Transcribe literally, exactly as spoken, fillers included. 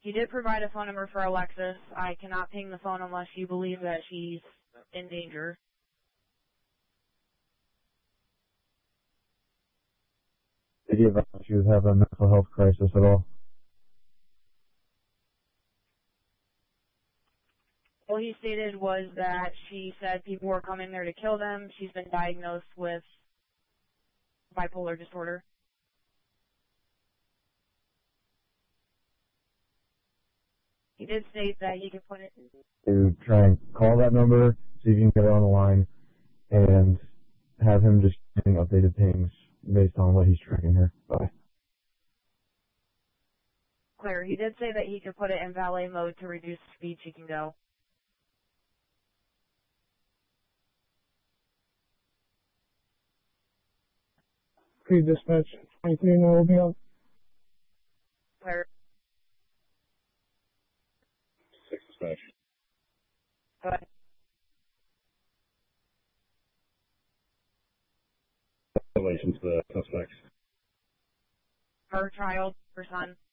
He did provide a phone number for Alexis. I cannot ping the phone unless you believe that she's in danger. Did he advise she was having a mental health crisis at all? All he stated was that she said people were coming there to kill them. She's been diagnosed with bipolar disorder. He did state that he could put it... To try and call that number, see if you can get it on the line, and have him just getting updated things based on what he's tracking her by. Clear. He did say that he could put it in valet mode to reduce the speed she can go. Pre-dispatch twenty-three, now will be on. Clear. Six dispatch. Go ahead. Relations to the suspects. Her child, her son.